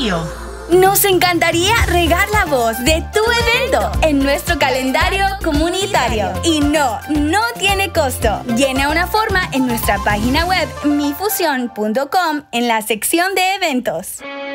comunitario. Nos encantaría regar la voz de tu evento en nuestro calendario comunitario. Y no tiene costo. Llena una forma en nuestra página web mifusion.com en la sección de eventos.